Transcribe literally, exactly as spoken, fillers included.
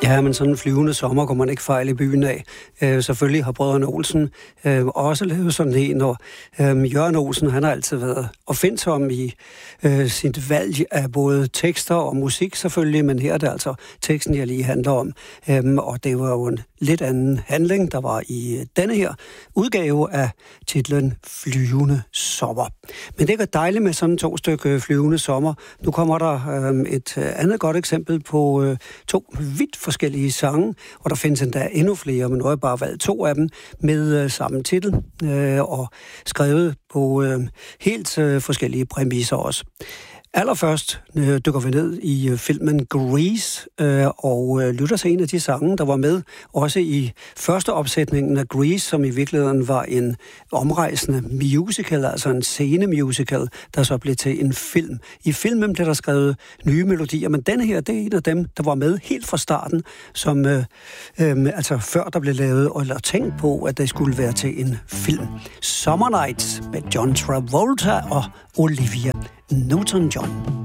Ja, men sådan en flyvende sommer går man ikke fejl i byen af. Øh, selvfølgelig har brødrene Olsen øh, også lavet sådan en, og øh, Jørgen Olsen, han har altid været opfindsom i øh, sit valg af både tekster og musik selvfølgelig, men her er det altså teksten, jeg lige handler om. Øh, og det var jo en lidt anden handling, der var i denne her udgave af titlen Flyvende sommer. Men det er dejligt med sådan to stykker flyvende sommer. Nu kommer der øh, et andet godt eksempel på øh, to vidt forskellige sange, og der findes endda endnu flere, men nu har jeg bare valgt to af dem med øh, samme titel, øh, og skrevet på øh, helt øh, forskellige præmisser også. Allerførst øh, dykker vi ned i øh, filmen Grease øh, og øh, lytter til en af de sange, der var med også i første opsætningen af Grease, som i virkeligheden var en omrejsende musical, altså en scenemusical, der så blev til en film. I filmen blev der skrevet nye melodier, men denne her, det er en af dem, der var med helt fra starten, som øh, øh, altså før der blev lavet eller tænkt på, at det skulle være til en film. Summer Nights med John Travolta og Olivia Newton-John.